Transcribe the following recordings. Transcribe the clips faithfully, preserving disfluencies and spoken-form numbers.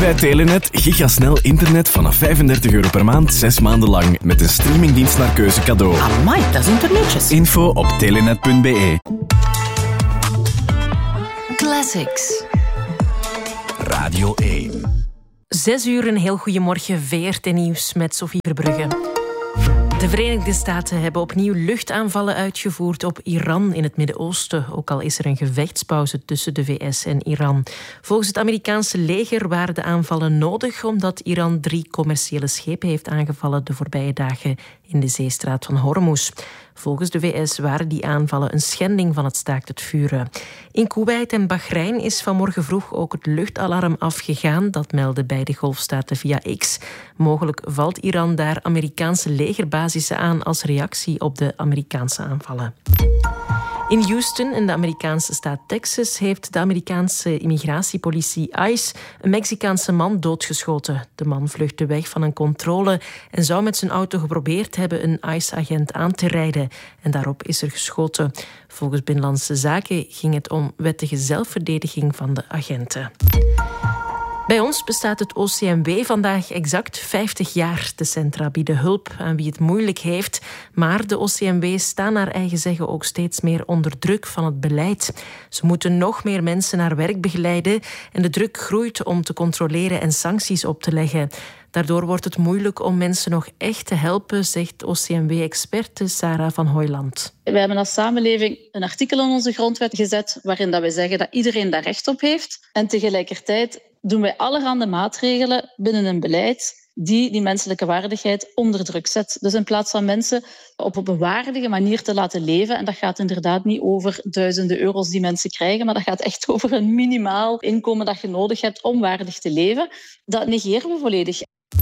bij Telenet gigasnel internet vanaf vijfendertig euro per maand, zes maanden lang. Met een streamingdienst naar keuze cadeau. Amai, dat is internetjes. Info op telenet punt be. Classics. Radio één. Zes uur, een heel goeiemorgen. V R T Nieuws met Sophie Verbrugge. De Verenigde Staten hebben opnieuw luchtaanvallen uitgevoerd op Iran in het Midden-Oosten, ook al is er een gevechtspauze tussen de V S en Iran. Volgens het Amerikaanse leger waren de aanvallen nodig omdat Iran drie commerciële schepen heeft aangevallen de voorbije dagen in de zeestraat van Hormuz. Volgens de V S waren die aanvallen een schending van het staakt het vuren. In Kuwait en Bahrein is vanmorgen vroeg ook het luchtalarm afgegaan. Dat melden beide golfstaten via X. Mogelijk valt Iran daar Amerikaanse legerbasissen aan als reactie op de Amerikaanse aanvallen. In Houston, in de Amerikaanse staat Texas, heeft de Amerikaanse immigratiepolitie ICE een Mexicaanse man doodgeschoten. De man vluchtte weg van een controle en zou met zijn auto geprobeerd hebben een ICE-agent aan te rijden. En daarop is er geschoten. Volgens Binnenlandse Zaken ging het om wettige zelfverdediging van de agenten. Bij ons bestaat het O C M W vandaag exact vijftig jaar. De centra bieden hulp aan wie het moeilijk heeft. Maar de O C M W's staan naar eigen zeggen ook steeds meer onder druk van het beleid. Ze moeten nog meer mensen naar werk begeleiden en de druk groeit om te controleren en sancties op te leggen. Daardoor wordt het moeilijk om mensen nog echt te helpen, zegt O C M W-experte Sarah van Hooiland. We hebben als samenleving een artikel in onze grondwet gezet waarin dat wij zeggen dat iedereen daar recht op heeft. En tegelijkertijd doen wij allerhande maatregelen binnen een beleid die die menselijke waardigheid onder druk zet. Dus in plaats van mensen op, op een waardige manier te laten leven, en dat gaat inderdaad niet over duizenden euro's die mensen krijgen, maar dat gaat echt over een minimaal inkomen dat je nodig hebt om waardig te leven, dat negeren we volledig.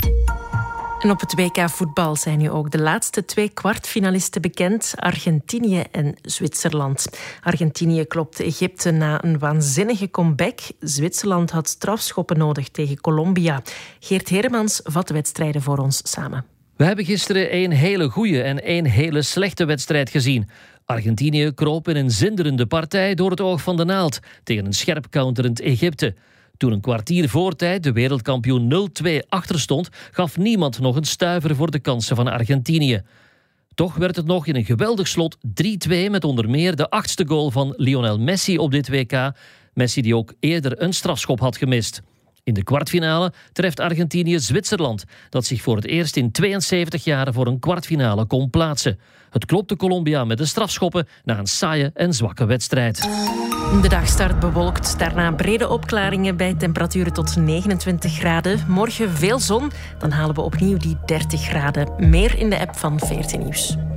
En op het W K voetbal zijn nu ook de laatste twee kwartfinalisten bekend. Argentinië en Zwitserland. Argentinië klopte Egypte na een waanzinnige comeback. Zwitserland had strafschoppen nodig tegen Colombia. Geert Heremans vat de wedstrijden voor ons samen. We hebben gisteren één hele goede en één hele slechte wedstrijd gezien. Argentinië kroop in een zinderende partij door het oog van de naald tegen een scherp counterend Egypte. Toen een kwartier voor tijd de wereldkampioen nul twee achter stond, gaf niemand nog een stuiver voor de kansen van Argentinië. Toch werd het nog in een geweldig slot drie twee met onder meer de achtste goal van Lionel Messi op dit W K. Messi die ook eerder een strafschop had gemist. In de kwartfinale treft Argentinië Zwitserland, dat zich voor het eerst in tweeënzeventig jaar voor een kwartfinale kon plaatsen. Het klopte Colombia met de strafschoppen na een saaie en zwakke wedstrijd. De dag start bewolkt, daarna brede opklaringen bij temperaturen tot negenentwintig graden. Morgen veel zon, dan halen we opnieuw die dertig graden. Meer in de app van V R T Nieuws.